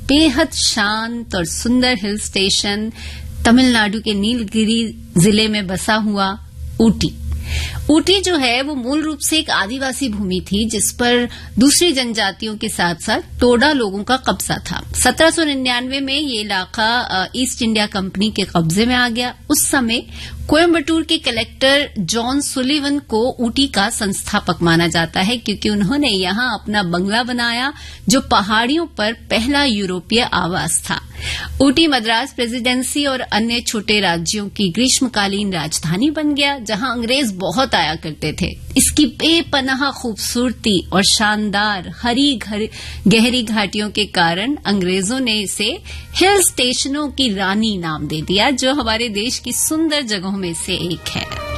बेहद शांत और सुंदर हिल स्टेशन तमिलनाडु के नीलगिरी जिले में बसा हुआ ऊटी। ऊटी जो है वो मूल रूप से एक आदिवासी भूमि थी जिस पर दूसरी जनजातियों के साथ साथ टोडा लोगों का कब्जा था। 1799 में ये इलाका ईस्ट इंडिया कंपनी के कब्जे में आ गया। उस समय कोयम्बटूर के कलेक्टर जॉन सुलिवन को ऊटी का संस्थापक माना जाता है क्योंकि उन्होंने यहां अपना बंगला बनाया जो पहाड़ियों पर पहला यूरोपीय आवास था। ऊटी मद्रास प्रेसिडेंसी और अन्य छोटे राज्यों की ग्रीष्मकालीन राजधानी बन गया जहां अंग्रेज बहुत आया करते थे। इसकी बेपनाह खूबसूरती और शानदार गहरी घाटियों के कारण अंग्रेजों ने इसे हिल स्टेशनों की रानी नाम दे दिया जो हमारे देश की सुंदर जगहों में से एक है।